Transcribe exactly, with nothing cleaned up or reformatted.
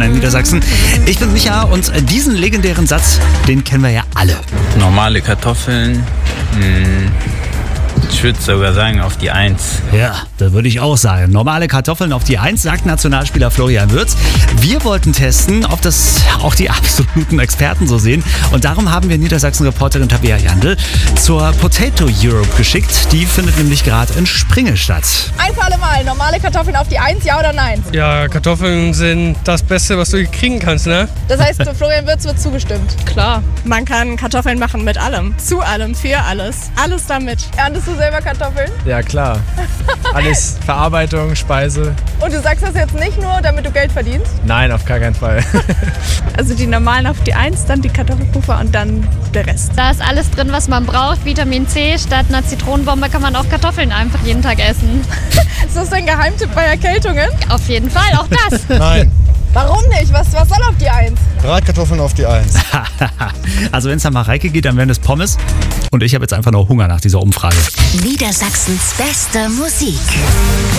Antenne in Niedersachsen. Ich bin Micha und diesen legendären Satz, den kennen wir ja alle. Normale Kartoffeln, mh, ich würde sogar sagen auf die Eins. Ja, da würde ich auch sagen. Normale Kartoffeln auf die Eins, sagt Nationalspieler Florian Wirtz. Wir wollten testen, ob das auch die absoluten Experten so sehen. Und darum haben wir Niedersachsen-Reporterin Tabea Jandl zur Potato Europe geschickt. Die findet nämlich gerade in Springe statt. Ein für alle Mal, normale Kartoffeln auf die Eins, ja oder nein? Ja, Kartoffeln sind das Beste, was du kriegen kannst, ne? Das heißt, Florian Wirtz wird zugestimmt. Klar, man kann Kartoffeln machen mit allem, zu allem, für alles, alles damit. Erntest du selber Kartoffeln? Ja, klar. Alles Verarbeitung, Speise. Und du sagst das jetzt nicht nur, damit du Geld verdienst? Nein, auf gar keinen Fall. Also die normalen auf die Eins, dann die Kartoffelpuffer und dann der Rest. Da ist alles drin, was man braucht. Vitamin C, statt einer Zitronenbombe kann man auch Kartoffeln einfach jeden Tag essen. Ist das dein Geheimtipp bei Erkältungen? Auf jeden Fall, auch das. Nein. Warum nicht? Was, was soll auf die Eins? Bratkartoffeln auf die Eins. Also wenn es nach Mareike geht, dann wären es Pommes. Und ich habe jetzt einfach nur Hunger nach dieser Umfrage. Niedersachsens beste Musik.